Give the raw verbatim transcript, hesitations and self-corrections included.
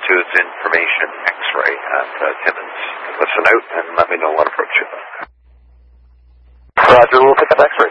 altitudes information X-ray at uh, Timmins. Listen out and let me know what approach you're on. Roger, we'll pick up X-ray.